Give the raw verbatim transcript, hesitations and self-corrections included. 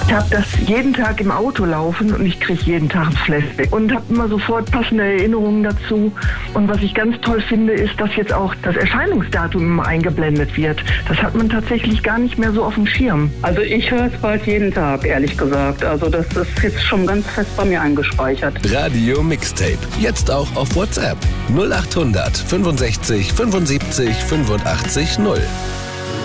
Ich habe das jeden Tag im Auto laufen und ich kriege jeden Tag ein Flashback und habe immer sofort passende Erinnerungen dazu. Und was ich ganz toll finde, ist, dass jetzt auch das Erscheinungsdatum immer eingeblendet wird. Das hat man tatsächlich gar nicht mehr so auf dem Schirm. Also ich höre es bald jeden Tag, ehrlich gesagt. Also das ist jetzt schon ganz fest bei mir eingespeichert. Radio Mixtape. Jetzt auch auf WhatsApp. null acht hundert fünfundsechzig fünfundsiebzig fünfundachtzig null.